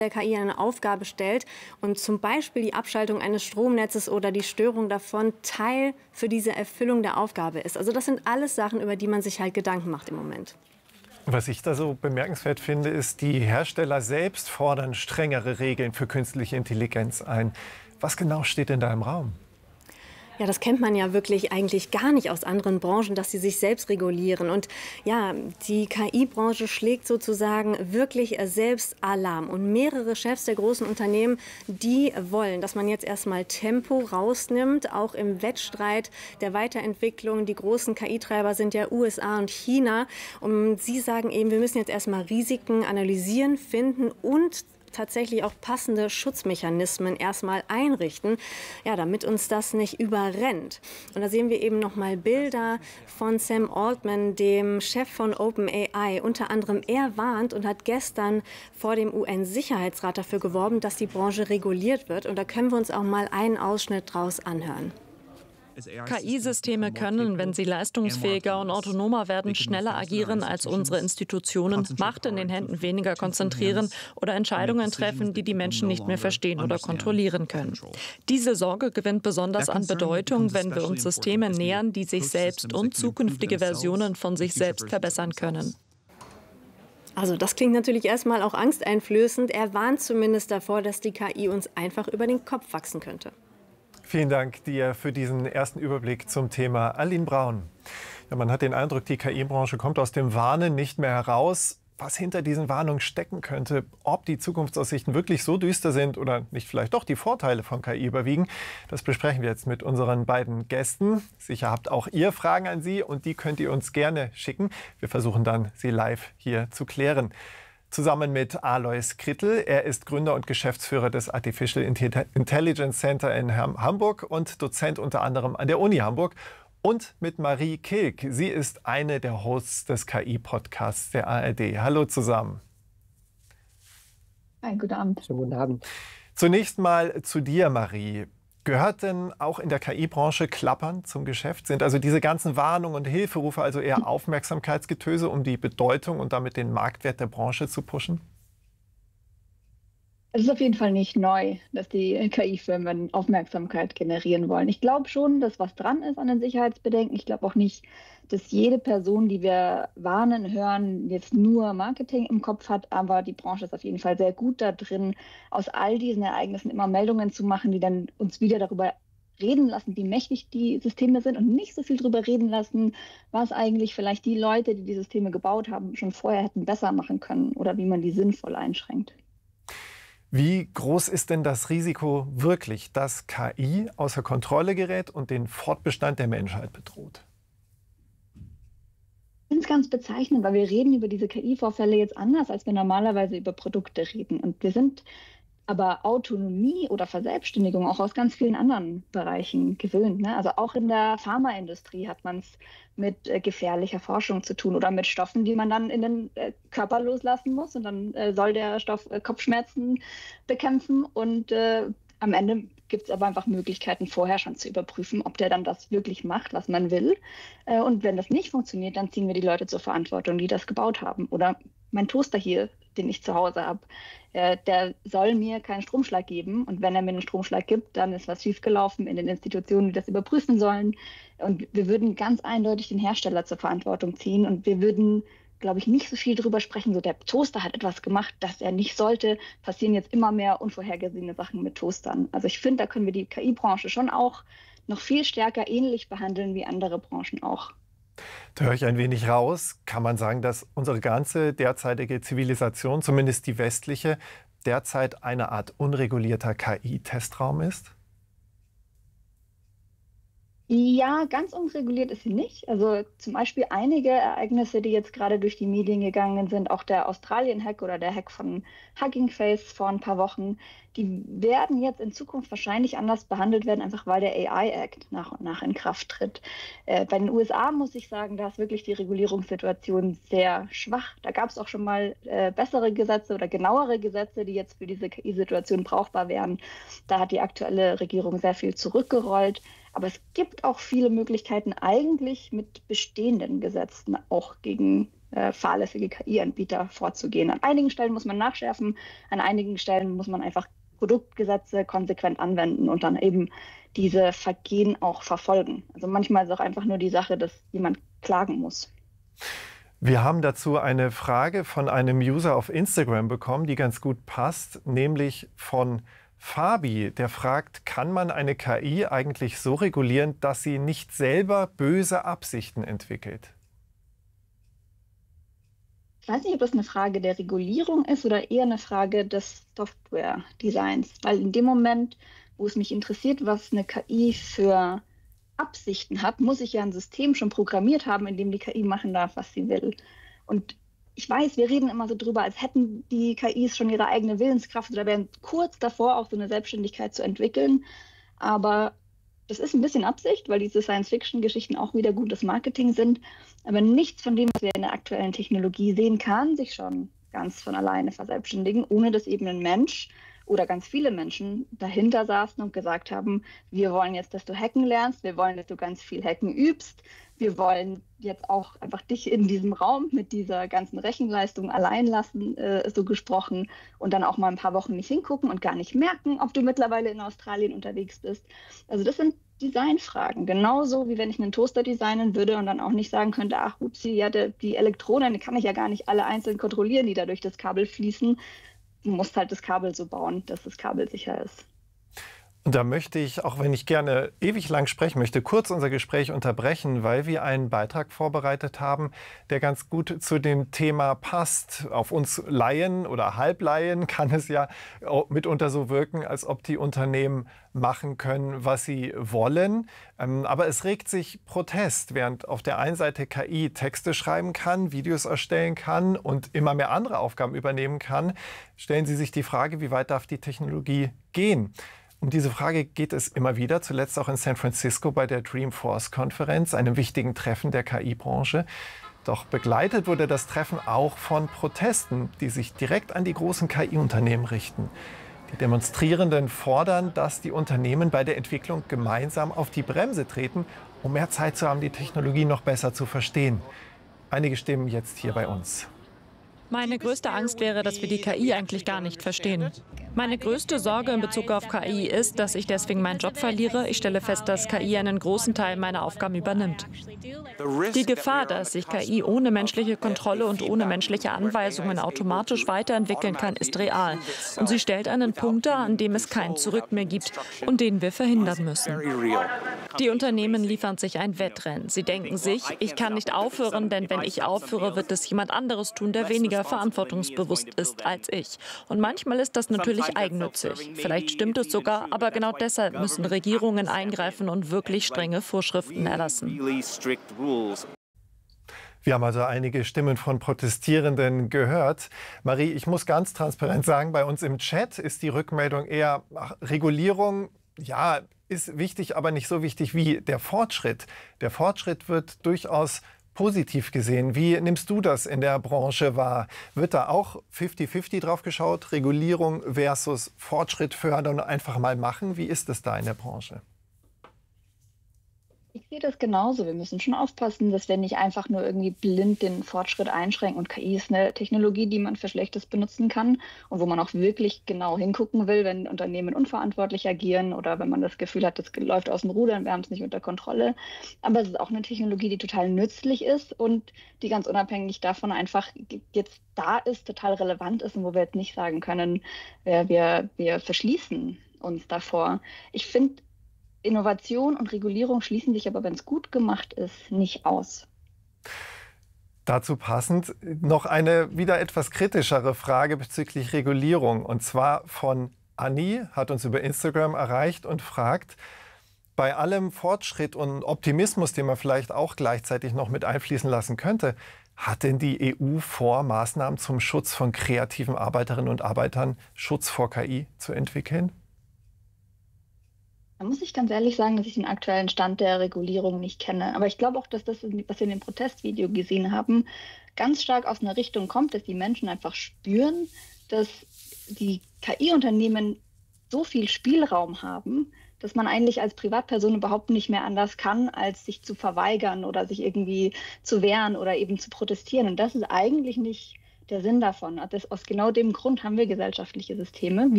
der KI eine Aufgabe stellt und zum Beispiel die Abschaltung eines Stromnetzes oder die Störung davon Teil für diese Erfüllung der Aufgabe ist. Also das sind alles Sachen, über die man sich halt Gedanken macht im Moment. Was ich da so bemerkenswert finde, ist, die Hersteller selbst fordern strengere Regeln für künstliche Intelligenz ein. Was genau steht denn da im Raum? Ja, das kennt man ja wirklich eigentlich gar nicht aus anderen Branchen, dass sie sich selbst regulieren. Und ja, die KI-Branche schlägt sozusagen wirklich selbst Alarm. Und mehrere Chefs der großen Unternehmen, die wollen, dass man jetzt erstmal Tempo rausnimmt, auch im Wettstreit der Weiterentwicklung. Die großen KI-Treiber sind ja USA und China. Und sie sagen eben, wir müssen jetzt erstmal Risiken analysieren, finden und tatsächlich auch passende Schutzmechanismen erstmal einrichten, ja, damit uns das nicht überrennt. Und da sehen wir eben noch mal Bilder von Sam Altman, dem Chef von OpenAI. Unter anderem er warnt und hat gestern vor dem UN-Sicherheitsrat dafür geworben, dass die Branche reguliert wird. Und da können wir uns auch mal einen Ausschnitt draus anhören. KI-Systeme können, wenn sie leistungsfähiger und autonomer werden, schneller agieren als unsere Institutionen, Macht in den Händen weniger konzentrieren oder Entscheidungen treffen, die die Menschen nicht mehr verstehen oder kontrollieren können. Diese Sorge gewinnt besonders an Bedeutung, wenn wir uns Systemen nähern, die sich selbst und zukünftige Versionen von sich selbst verbessern können. Also das klingt natürlich erstmal auch angsteinflößend. Er warnt zumindest davor, dass die KI uns einfach über den Kopf wachsen könnte. Vielen Dank dir für diesen ersten Überblick zum Thema. Aline Braun. Ja, man hat den Eindruck, die KI-Branche kommt aus dem Warnen nicht mehr heraus. Was hinter diesen Warnungen stecken könnte, ob die Zukunftsaussichten wirklich so düster sind oder nicht vielleicht doch die Vorteile von KI überwiegen, das besprechen wir jetzt mit unseren beiden Gästen. Sicher habt auch ihr Fragen an sie und die könnt ihr uns gerne schicken. Wir versuchen dann, sie live hier zu klären. Zusammen mit Alois Krittel. Er ist Gründer und Geschäftsführer des Artificial Intelligence Center in Hamburg und Dozent unter anderem an der Uni Hamburg. Und mit Marie Kilk. Sie ist eine der Hosts des KI-Podcasts der ARD. Hallo zusammen. Hi, guten Abend. Schönen guten Abend. Zunächst mal zu dir, Marie. Gehört denn auch in der KI-Branche Klappern zum Geschäft? Sind also diese ganzen Warnungen und Hilferufe also eher Aufmerksamkeitsgetöse, um die Bedeutung und damit den Marktwert der Branche zu pushen? Es ist auf jeden Fall nicht neu, dass die KI-Firmen Aufmerksamkeit generieren wollen. Ich glaube schon, dass was dran ist an den Sicherheitsbedenken. Ich glaube auch nicht, dass jede Person, die wir warnen, hören, jetzt nur Marketing im Kopf hat. Aber die Branche ist auf jeden Fall sehr gut da drin, aus all diesen Ereignissen immer Meldungen zu machen, die dann uns wieder darüber reden lassen, wie mächtig die Systeme sind und nicht so viel darüber reden lassen, was eigentlich vielleicht die Leute, die Systeme gebaut haben, schon vorher hätten besser machen können oder wie man die sinnvoll einschränkt. Wie groß ist denn das Risiko wirklich, dass KI außer Kontrolle gerät und den Fortbestand der Menschheit bedroht? Ich finde es ganz bezeichnend, weil wir reden über diese KI-Vorfälle jetzt anders, als wir normalerweise über Produkte reden. Und wir sind aber Autonomie oder Verselbstständigung auch aus ganz vielen anderen Bereichen gewöhnt. Ne? Also auch in der Pharmaindustrie hat man es mit gefährlicher Forschung zu tun oder mit Stoffen, die man dann in den Körper loslassen muss. Und dann soll der Stoff Kopfschmerzen bekämpfen. Und am Ende gibt es aber einfach Möglichkeiten, vorher schon zu überprüfen, ob der dann das wirklich macht, was man will. Und wenn das nicht funktioniert, dann ziehen wir die Leute zur Verantwortung, die das gebaut haben. Oder mein Toaster hier, den ich zu Hause habe, der soll mir keinen Stromschlag geben. Und wenn er mir einen Stromschlag gibt, dann ist was schiefgelaufen in den Institutionen, die das überprüfen sollen. Und wir würden ganz eindeutig den Hersteller zur Verantwortung ziehen. Und wir würden, glaube ich, nicht so viel darüber sprechen, so der Toaster hat etwas gemacht, das er nicht sollte. Passieren jetzt immer mehr unvorhergesehene Sachen mit Toastern. Also ich finde, da können wir die KI-Branche schon auch noch viel stärker ähnlich behandeln wie andere Branchen auch. Da höre ich ein wenig raus. Kann man sagen, dass unsere ganze derzeitige Zivilisation, zumindest die westliche, derzeit eine Art unregulierter KI-Testraum ist? Ja, ganz unreguliert ist sie nicht. Also zum Beispiel einige Ereignisse, die jetzt gerade durch die Medien gegangen sind, auch der Australien-Hack oder der Hack von Hugging Face vor ein paar Wochen, die werden jetzt in Zukunft wahrscheinlich anders behandelt werden, einfach weil der AI-Act nach und nach in Kraft tritt. Bei den USA muss ich sagen, da ist wirklich die Regulierungssituation sehr schwach. Da gab es auch schon mal bessere Gesetze oder genauere Gesetze, die jetzt für diese KI-Situation brauchbar wären. Da hat die aktuelle Regierung sehr viel zurückgerollt. Aber es gibt auch viele Möglichkeiten, eigentlich mit bestehenden Gesetzen auch gegen fahrlässige KI-Anbieter vorzugehen. An einigen Stellen muss man nachschärfen, an einigen Stellen muss man einfach Produktgesetze konsequent anwenden und dann eben diese Vergehen auch verfolgen. Also manchmal ist es auch einfach nur die Sache, dass jemand klagen muss. Wir haben dazu eine Frage von einem User auf Instagram bekommen, die ganz gut passt, nämlich von Fabi, der fragt, kann man eine KI eigentlich so regulieren, dass sie nicht selber böse Absichten entwickelt? Ich weiß nicht, ob das eine Frage der Regulierung ist oder eher eine Frage des Software-Designs. Weil in dem Moment, wo es mich interessiert, was eine KI für Absichten hat, muss ich ja ein System schon programmiert haben, in dem die KI machen darf, was sie will. Und ich weiß, wir reden immer so drüber, als hätten die KIs schon ihre eigene Willenskraft oder wären kurz davor, auch so eine Selbstständigkeit zu entwickeln. Aber das ist ein bisschen Absicht, weil diese Science-Fiction-Geschichten auch wieder gutes Marketing sind. Aber nichts von dem, was wir in der aktuellen Technologie sehen, kann sich schon ganz von alleine verselbstständigen, ohne dass eben ein Mensch oder ganz viele Menschen dahinter saßen und gesagt haben, wir wollen jetzt, dass du hacken lernst, wir wollen, dass du ganz viel hacken übst, wir wollen jetzt auch einfach dich in diesem Raum mit dieser ganzen Rechenleistung allein lassen, so gesprochen, und dann auch mal ein paar Wochen nicht hingucken und gar nicht merken, ob du mittlerweile in Australien unterwegs bist. Also das sind Designfragen, genauso wie wenn ich einen Toaster designen würde und dann auch nicht sagen könnte, ach gut, ja, die Elektronen, die kann ich ja gar nicht alle einzeln kontrollieren, die da durch das Kabel fließen. Du musst halt das Kabel so bauen, dass das Kabel sicher ist. Und da möchte ich, auch wenn ich gerne ewig lang sprechen möchte, kurz unser Gespräch unterbrechen, weil wir einen Beitrag vorbereitet haben, der ganz gut zu dem Thema passt. Auf uns Laien oder Halblaien kann es ja mitunter so wirken, als ob die Unternehmen machen können, was sie wollen. Aber es regt sich Protest, während auf der einen Seite KI Texte schreiben kann, Videos erstellen kann und immer mehr andere Aufgaben übernehmen kann, stellen Sie sich die Frage, wie weit darf die Technologie gehen? Um diese Frage geht es immer wieder, zuletzt auch in San Francisco bei der Dreamforce-Konferenz, einem wichtigen Treffen der KI-Branche. Doch begleitet wurde das Treffen auch von Protesten, die sich direkt an die großen KI-Unternehmen richten. Die Demonstrierenden fordern, dass die Unternehmen bei der Entwicklung gemeinsam auf die Bremse treten, um mehr Zeit zu haben, die Technologie noch besser zu verstehen. Einige Stimmen jetzt hier bei uns. Meine größte Angst wäre, dass wir die KI eigentlich gar nicht verstehen. Meine größte Sorge in Bezug auf KI ist, dass ich deswegen meinen Job verliere. Ich stelle fest, dass KI einen großen Teil meiner Aufgaben übernimmt. Die Gefahr, dass sich KI ohne menschliche Kontrolle und ohne menschliche Anweisungen automatisch weiterentwickeln kann, ist real. Und sie stellt einen Punkt dar, an dem es kein Zurück mehr gibt und den wir verhindern müssen. Die Unternehmen liefern sich ein Wettrennen. Sie denken sich, ich kann nicht aufhören, denn wenn ich aufhöre, wird es jemand anderes tun, der weniger verantwortungsbewusst ist als ich. Und manchmal ist das natürlich eigennützig. Vielleicht stimmt es sogar, aber genau deshalb müssen Regierungen eingreifen und wirklich strenge Vorschriften erlassen. Wir haben also einige Stimmen von Protestierenden gehört. Marie, ich muss ganz transparent sagen, bei uns im Chat ist die Rückmeldung eher, Regulierung, ja, ist wichtig, aber nicht so wichtig wie der Fortschritt. Der Fortschritt wird durchaus positiv gesehen. Wie nimmst du das in der Branche wahr? Wird da auch 50-50 drauf geschaut? Regulierung versus Fortschritt fördern und einfach mal machen? Wie ist es da in der Branche? Ich sehe das genauso. Wir müssen schon aufpassen, dass wir nicht einfach nur irgendwie blind den Fortschritt einschränken. Und KI ist eine Technologie, die man für Schlechtes benutzen kann und wo man auch wirklich genau hingucken will, wenn Unternehmen unverantwortlich agieren oder wenn man das Gefühl hat, das läuft aus dem Ruder und wir haben es nicht unter Kontrolle. Aber es ist auch eine Technologie, die total nützlich ist und die ganz unabhängig davon einfach jetzt da ist, total relevant ist und wo wir jetzt nicht sagen können, wir verschließen uns davor. Ich finde, Innovation und Regulierung schließen sich aber, wenn es gut gemacht ist, nicht aus. Dazu passend noch eine wieder etwas kritischere Frage bezüglich Regulierung. Und zwar von Anni, hat uns über Instagram erreicht und fragt, bei allem Fortschritt und Optimismus, den man vielleicht auch gleichzeitig noch mit einfließen lassen könnte, hat denn die EU vor, Maßnahmen zum Schutz von kreativen Arbeiterinnen und Arbeitern, Schutz vor KI zu entwickeln? Da muss ich ganz ehrlich sagen, dass ich den aktuellen Stand der Regulierung nicht kenne. Aber ich glaube auch, dass das, was wir in dem Protestvideo gesehen haben, ganz stark aus einer Richtung kommt, dass die Menschen einfach spüren, dass die KI-Unternehmen so viel Spielraum haben, dass man eigentlich als Privatperson überhaupt nicht mehr anders kann, als sich zu verweigern oder sich irgendwie zu wehren oder eben zu protestieren. Und das ist eigentlich nicht der Sinn davon. Aus genau dem Grund haben wir gesellschaftliche Systeme, wie